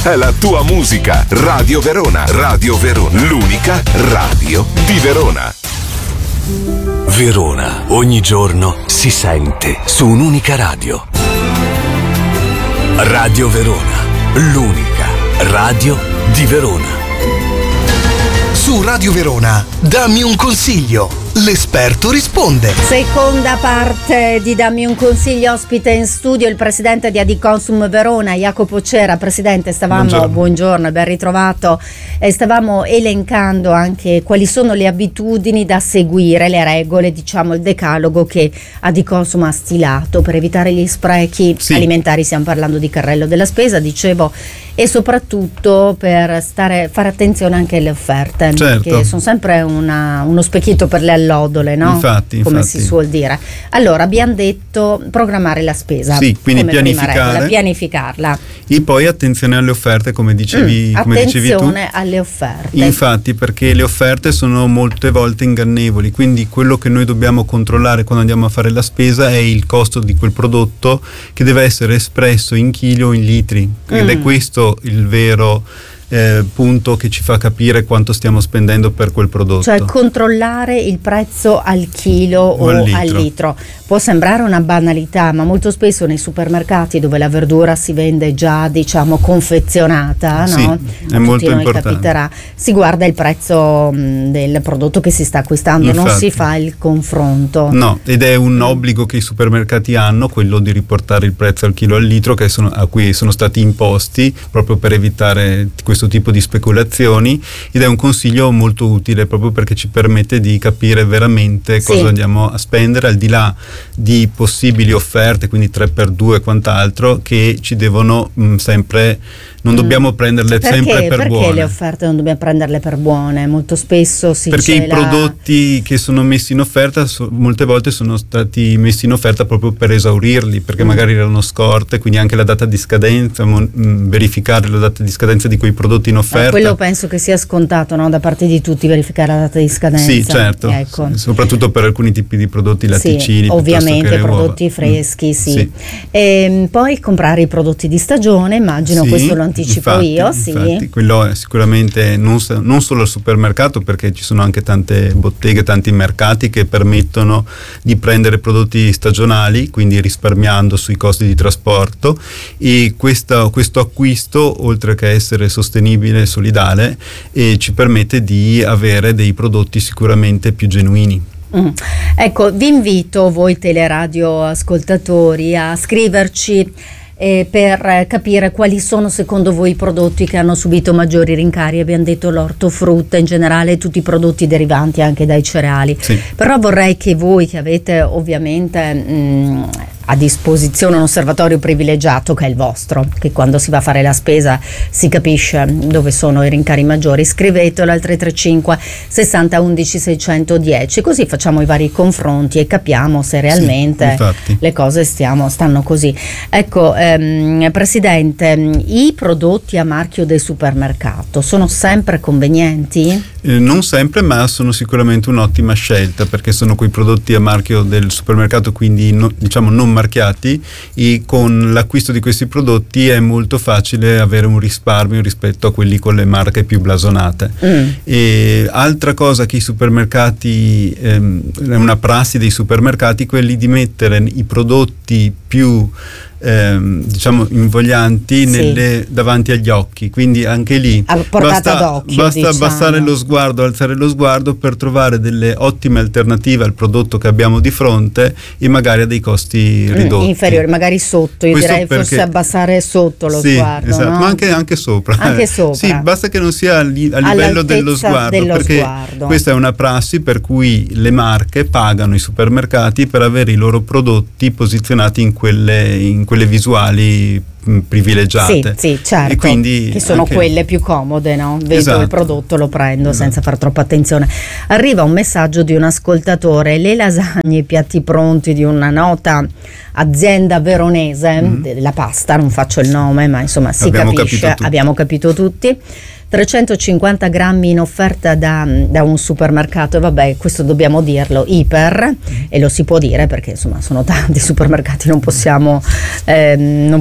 è la tua musica. Radio Verona. Radio Verona. L'unica radio di Verona. Verona, ogni giorno si sente su un'unica radio. Radio Verona, l'unica radio di Verona. Su Radio Verona, dammi un consiglio. L'esperto risponde. Seconda parte di Dammi un consiglio, ospite in studio il presidente di Adiconsum Verona, Jacopo Cera. Presidente, buongiorno e ben ritrovato. Stavamo elencando anche quali sono le abitudini da seguire, le regole, diciamo il decalogo che Adiconsum ha stilato per evitare gli sprechi alimentari. Stiamo parlando di carrello della spesa, dicevo, e soprattutto per fare attenzione anche alle offerte, che sono sempre uno specchietto per le allodole, no? Infatti. Come si suol dire. Allora, abbiamo detto programmare la spesa. Sì, quindi pianificarla. E poi attenzione alle offerte, come dicevi tu. Attenzione alle offerte. Infatti, perché le offerte sono molte volte ingannevoli, quindi quello che noi dobbiamo controllare quando andiamo a fare la spesa è il costo di quel prodotto, che deve essere espresso in chili o in litri, ed è questo il vero punto che ci fa capire quanto stiamo spendendo per quel prodotto. Cioè controllare il prezzo al chilo o al litro. Può sembrare una banalità, ma molto spesso nei supermercati dove la verdura si vende già, diciamo, confezionata, no? Sì, è molto importante. Capiterà, si guarda il prezzo del prodotto che si sta acquistando. Infatti, non si fa il confronto. No, ed è un obbligo che i supermercati hanno, quello di riportare il prezzo al chilo al litro, a cui sono stati imposti proprio per evitare questo tipo di speculazioni, ed è un consiglio molto utile proprio perché ci permette di capire veramente cosa andiamo a spendere, al di là di possibili offerte, quindi 3x2 e quant'altro, che ci devono sempre, non dobbiamo prenderle sempre per buone. Perché le offerte non dobbiamo prenderle per buone? Molto spesso perché i prodotti che sono messi in offerta molte volte sono stati messi in offerta proprio per esaurirli, perché magari erano scorte, quindi anche la data di scadenza, verificare la data di scadenza di quei prodotti in offerta. Quello penso che sia scontato, no? Da parte di tutti, verificare la data di scadenza. Sì, certo, ecco. Soprattutto per alcuni tipi di prodotti latticini. Ovviamente prodotti freschi, E poi comprare i prodotti di stagione, immagino, questo lo anticipo io. Infatti, quello è sicuramente non solo al supermercato, perché ci sono anche tante botteghe, tanti mercati che permettono di prendere prodotti stagionali, quindi risparmiando sui costi di trasporto, e questo acquisto, oltre che essere sostenibile e solidale, ci permette di avere dei prodotti sicuramente più genuini. Ecco, vi invito voi teleradio ascoltatori a scriverci per capire quali sono secondo voi i prodotti che hanno subito maggiori rincari. Abbiamo detto l'ortofrutta, in generale tutti i prodotti derivanti anche dai cereali, però vorrei che voi, che avete ovviamente a disposizione un osservatorio privilegiato che è il vostro, che quando si va a fare la spesa si capisce dove sono i rincari maggiori, scrivetelo al 335 60 11 610, così facciamo i vari confronti e capiamo se realmente le cose stanno così. Ecco, Presidente, i prodotti a marchio del supermercato sono sempre convenienti? Non sempre, ma sono sicuramente un'ottima scelta, perché sono quei prodotti a marchio del supermercato, quindi non marchiati, e con l'acquisto di questi prodotti è molto facile avere un risparmio rispetto a quelli con le marche più blasonate. E altra cosa che i supermercati, è una prassi dei supermercati, quelli di mettere i prodotti più invoglianti davanti agli occhi, quindi anche lì basta abbassare lo sguardo, alzare lo sguardo per trovare delle ottime alternative al prodotto che abbiamo di fronte, e magari a dei costi ridotti, inferiori, magari sotto. Io direi forse abbassare sotto lo sguardo, esatto, no? Ma anche sopra. Sì, basta che non sia a livello dello sguardo, perché questa è una prassi per cui le marche pagano i supermercati per avere i loro prodotti posizionati in quelle visuali privilegiate. Sì, certo, e quindi che sono quelle più comode, no? Vedo il prodotto, lo prendo senza far troppa attenzione. Arriva un messaggio di un ascoltatore: le lasagne, i piatti pronti di una nota azienda veronese della pasta, non faccio il nome, ma insomma si capisce, abbiamo capito tutti. 350 grammi in offerta da un supermercato, e vabbè, questo dobbiamo dirlo, iper, e lo si può dire perché insomma sono tanti supermercati, non possiamo non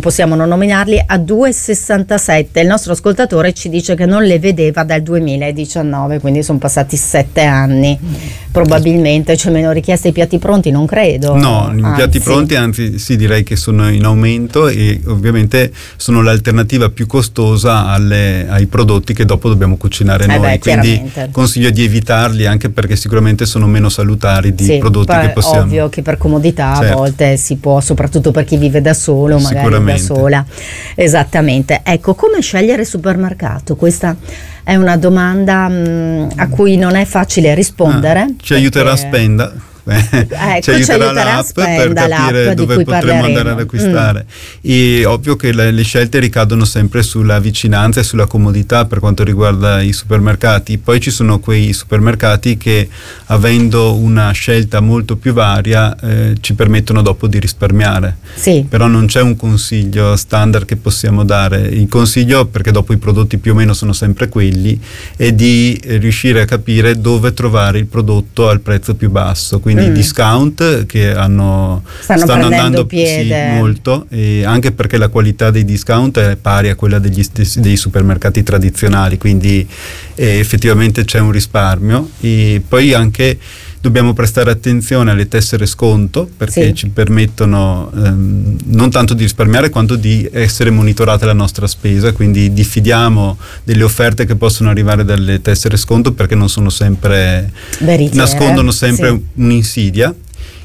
nominarli a 2,67. Il nostro ascoltatore ci dice che non le vedeva dal 2019, quindi sono passati 7 anni. Probabilmente c'è meno richieste ai piatti pronti, non credo. No, i piatti pronti anzi sì, direi che sono in aumento, e ovviamente sono l'alternativa più costosa ai prodotti che dopo dobbiamo cucinare noi, quindi consiglio di evitarli, anche perché sicuramente sono meno salutari di prodotti che possiamo. Ovvio che per comodità a volte si può, soprattutto per chi vive da solo, magari da sola. Esattamente. Ecco, come scegliere il supermercato? Questa è una domanda a cui non è facile rispondere. Ci aiuterà Spenda. Ci aiuterà l'app per capire dove potremo andare ad acquistare. E ovvio che le scelte ricadono sempre sulla vicinanza e sulla comodità per quanto riguarda i supermercati. Poi ci sono quei supermercati che, avendo una scelta molto più varia, ci permettono dopo di risparmiare. Però non c'è un consiglio standard che possiamo dare. Il consiglio, perché dopo i prodotti più o meno sono sempre quelli, è di riuscire a capire dove trovare il prodotto al prezzo più basso. Quindi i discount che stanno andando piede molto, e anche perché la qualità dei discount è pari a quella dei supermercati tradizionali, quindi effettivamente c'è un risparmio. E poi anche dobbiamo prestare attenzione alle tessere sconto, perché ci permettono non tanto di risparmiare quanto di essere monitorata la nostra spesa, quindi diffidiamo delle offerte che possono arrivare dalle tessere sconto, perché non sono sempre nascondono sempre un'insidia.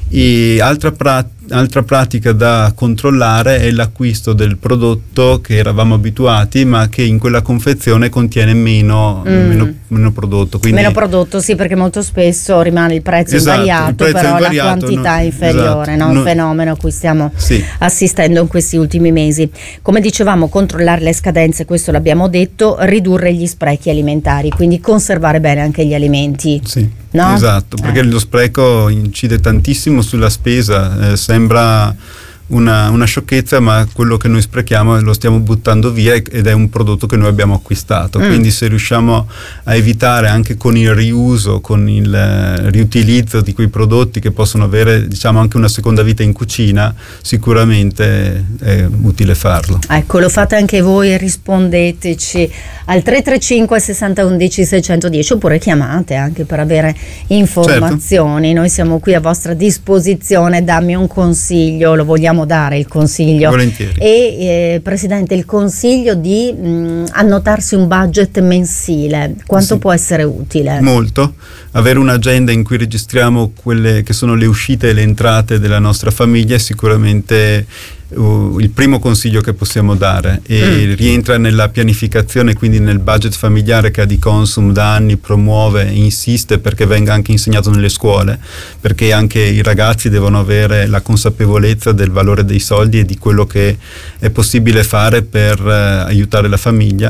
E altra pratica da controllare è l'acquisto del prodotto che eravamo abituati, ma che in quella confezione contiene meno prodotto. Quindi meno prodotto, sì, perché molto spesso rimane il prezzo invariato, però la quantità è inferiore, un fenomeno a cui stiamo assistendo in questi ultimi mesi. Come dicevamo, controllare le scadenze, questo l'abbiamo detto, ridurre gli sprechi alimentari, quindi conservare bene anche gli alimenti. No? Esatto, perché lo spreco incide tantissimo sulla spesa, sembra una sciocchezza, ma quello che noi sprechiamo lo stiamo buttando via, ed è un prodotto che noi abbiamo acquistato. Quindi se riusciamo a evitare, anche con il riuso, con il riutilizzo di quei prodotti che possono avere, diciamo, anche una seconda vita in cucina, sicuramente è utile farlo. Ecco, lo fate anche voi, rispondeteci al 335 60 11 610, oppure chiamate anche per avere informazioni. Noi siamo qui a vostra disposizione. Dammi un consiglio, lo vogliamo dare il consiglio? Volentieri. E Presidente, il consiglio di annotarsi un budget mensile, quanto può essere utile? Molto. Avere un'agenda in cui registriamo quelle che sono le uscite e le entrate della nostra famiglia è sicuramente il primo consiglio che possiamo dare, e rientra nella pianificazione, quindi nel budget familiare che Adiconsum da anni promuove e insiste perché venga anche insegnato nelle scuole, perché anche i ragazzi devono avere la consapevolezza del valore dei soldi e di quello che è possibile fare per aiutare la famiglia.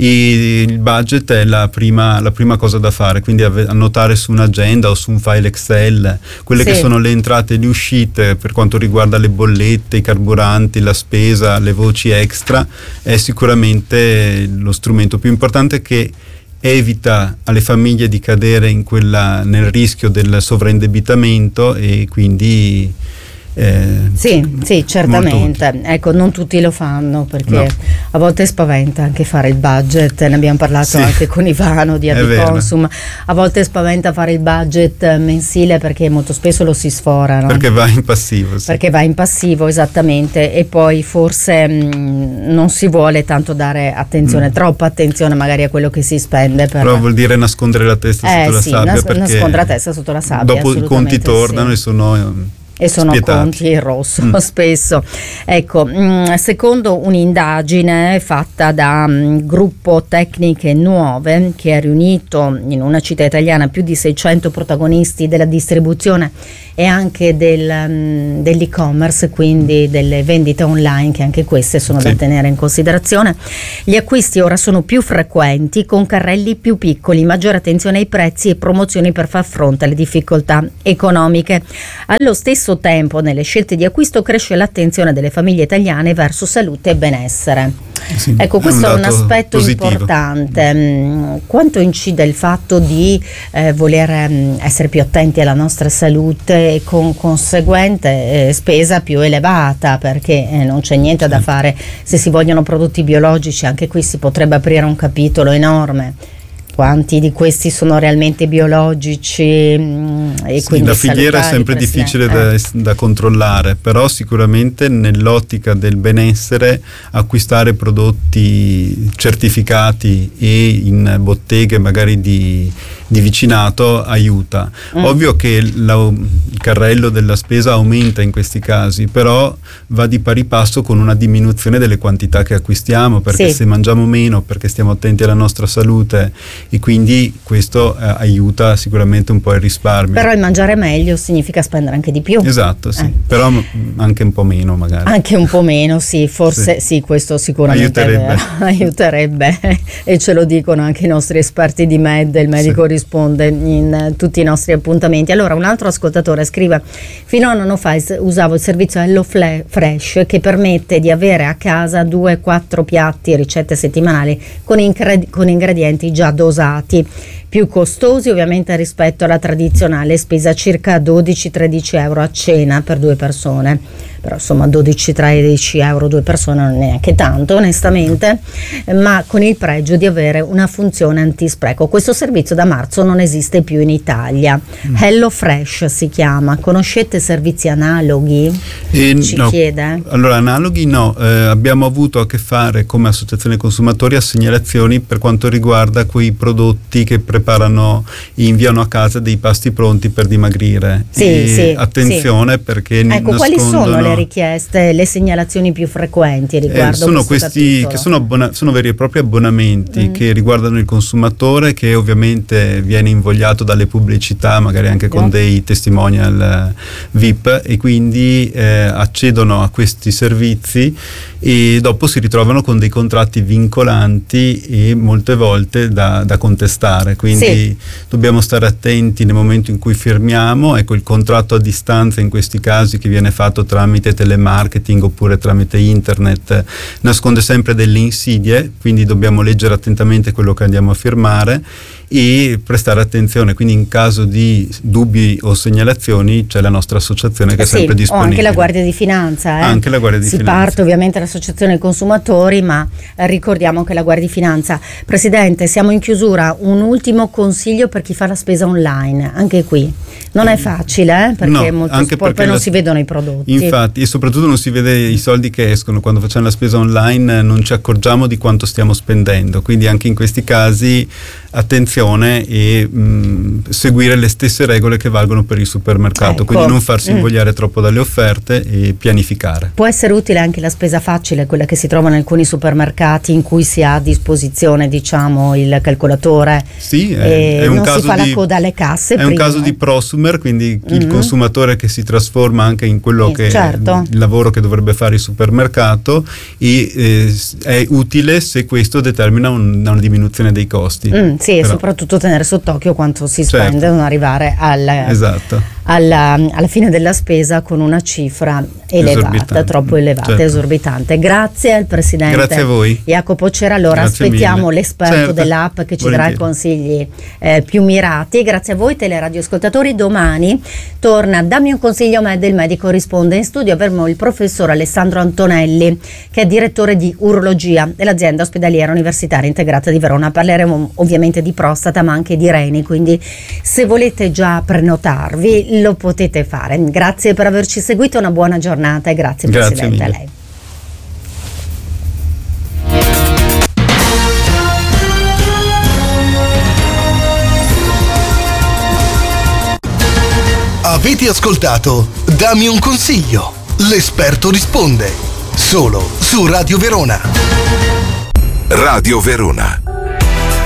E il budget è la prima cosa da fare, quindi annotare su un'agenda o su un file Excel quelle che sono le entrate e le uscite per quanto riguarda le bollette, i carburanti, la spesa, le voci extra, è sicuramente lo strumento più importante, che evita alle famiglie di cadere nel rischio del sovraindebitamento, e quindi sì, certamente. Ecco, non tutti lo fanno, perché a volte spaventa anche fare il budget, ne abbiamo parlato anche con Ivano di Adiconsum. A volte spaventa fare il budget mensile, perché molto spesso lo si sfora, no? Perché va in passivo. Perché va in passivo, esattamente, e poi forse non si vuole tanto dare attenzione, troppa attenzione magari a quello che si spende. Però vuol dire nascondere la testa sotto la sabbia, perché nascondere la testa sotto la sabbia. Dopo i conti tornano e sono spietati. Conti in rosso spesso. Ecco, secondo un'indagine fatta da Gruppo Tecniche Nuove, che ha riunito in una città italiana più di 600 protagonisti della distribuzione e anche dell'e-commerce, quindi delle vendite online, che anche queste sono da tenere in considerazione. Gli acquisti ora sono più frequenti, con carrelli più piccoli, maggiore attenzione ai prezzi e promozioni per far fronte alle difficoltà economiche. Allo stesso tempo, nelle scelte di acquisto cresce l'attenzione delle famiglie italiane verso salute e benessere. Sì, ecco, questo è un aspetto positivo. importante. Quanto incide il fatto di voler essere più attenti alla nostra salute e con conseguente spesa più elevata, perché non c'è niente da fare se si vogliono prodotti biologici. Anche qui si potrebbe aprire un capitolo enorme. Quanti di questi sono realmente biologici e quindi la filiera salutari, è sempre difficile da controllare, però sicuramente nell'ottica del benessere acquistare prodotti certificati e in botteghe magari di vicinato aiuta. Ovvio che il carrello della spesa aumenta in questi casi, però va di pari passo con una diminuzione delle quantità che acquistiamo, perché se mangiamo meno, perché stiamo attenti alla nostra salute, e quindi questo aiuta sicuramente un po' il risparmio. Però il mangiare meglio significa spendere anche di più. Esatto, sì. Però anche un po' meno magari. Anche un po' meno, sì, forse sì, questo sicuramente aiuterebbe e ce lo dicono anche i nostri esperti di MED, il medico risponde in tutti i nostri appuntamenti. Allora, un altro ascoltatore scrive: fino a un anno fa usavo il servizio Hello Fresh, che permette di avere a casa 2-4 piatti, ricette settimanali con ingredienti già dosati, più costosi ovviamente rispetto alla tradizionale spesa, circa 12-13 euro a cena per 2 persone. Però insomma 12-13 euro 2 persone non è neanche tanto, onestamente, ma con il pregio di avere una funzione antispreco. Questo servizio da marzo non esiste più in Italia. Hello Fresh si chiama. Conoscete servizi analoghi? Ci chiede. Allora, analoghi no, abbiamo avuto a che fare come associazione consumatori a segnalazioni per quanto riguarda quei prodotti che preparano e inviano a casa dei pasti pronti per dimagrire. Attenzione, perché ecco, quali sono le richieste, le segnalazioni più frequenti riguardo sono questi capitolo? Che sono veri e propri abbonamenti che riguardano il consumatore, che ovviamente viene invogliato dalle pubblicità, magari anche con dei testimonial VIP, e quindi accedono a questi servizi e dopo si ritrovano con dei contratti vincolanti e molte volte da contestare, quindi dobbiamo stare attenti nel momento in cui firmiamo. Ecco, il contratto a distanza in questi casi, che viene fatto tramite telemarketing oppure tramite internet, nasconde sempre delle insidie, quindi dobbiamo leggere attentamente quello che andiamo a firmare e prestare attenzione. Quindi in caso di dubbi o segnalazioni c'è la nostra associazione che è sempre disponibile. O anche la Guardia di Finanza. Anche la Guardia di Finanza. Si parte ovviamente dall'associazione dei consumatori, ma ricordiamo che la Guardia di Finanza. Presidente, siamo in chiusura. Un ultimo consiglio per chi fa la spesa online. Anche qui non è facile, perché poi non si vedono i prodotti. Infatti, e soprattutto non si vede i soldi che escono. Quando facciamo la spesa online non ci accorgiamo di quanto stiamo spendendo, quindi anche in questi casi attenzione e seguire le stesse regole che valgono per il supermercato, quindi non farsi invogliare troppo dalle offerte e pianificare. Può essere utile anche la spesa facile, quella che si trova in alcuni supermercati, in cui si ha a disposizione, diciamo, il calcolatore. Sì, è un non caso si fa la coda alle casse. È un caso di prosumer, quindi il consumatore che si trasforma anche in quello che il lavoro che dovrebbe fare il supermercato, e è utile se questo determina una diminuzione dei costi. Sì, e soprattutto tenere sott'occhio quanto si spende, non arrivare alla fine della spesa con una cifra elevata, troppo elevata, esorbitante. Grazie al Presidente. Grazie a voi. Jacopo Cera. Allora aspettiamo l'esperto dell'app che ci darà consigli più mirati. Grazie a voi teleradioascoltatori. Domani torna Dammi un consiglio MED, il medico risponde. In studio avremo il professor Alessandro Antonelli, che è direttore di urologia dell'azienda ospedaliera universitaria integrata di Verona. Parleremo ovviamente di prostata, ma anche di reni, quindi se volete già prenotarvi lo potete fare. Grazie per averci seguito, una buona giornata e grazie Presidente a lei. Avete ascoltato Dammi un consiglio, l'esperto risponde, solo su Radio Verona. Radio Verona.